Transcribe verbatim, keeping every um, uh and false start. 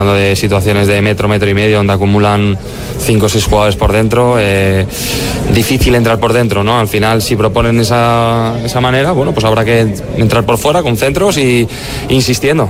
de situaciones de metro, metro y medio, donde acumulan cinco o seis jugadores por dentro, eh, difícil entrar por dentro, ¿no? Al final, si proponen esa, esa manera, bueno, pues habrá que entrar por fuera con centros y insistiendo.